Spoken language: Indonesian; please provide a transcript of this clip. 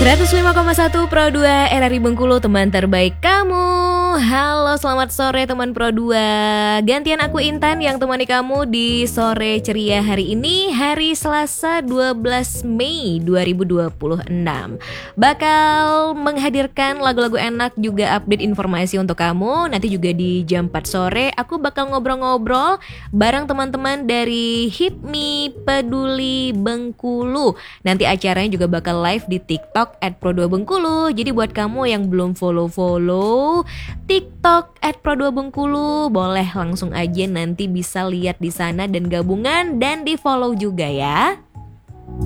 105,1 Pro 2 RRI Bengkulu, teman terbaik kamu. Halo, selamat sore teman Pro 2. Gantian aku Intan yang temani kamu di sore ceria hari ini, hari Selasa 12 Mei 2026. Bakal menghadirkan lagu-lagu enak, juga update informasi untuk kamu. Nanti juga di jam 4 sore aku bakal ngobrol-ngobrol bareng teman-teman dari HIPMI Peduli Bengkulu. Nanti acaranya juga bakal live di TikTok @pro2bengkulu. Jadi buat kamu yang belum follow TikTok @pro2bengkulu, boleh langsung aja nanti bisa lihat di sana dan gabungan dan di follow juga ya.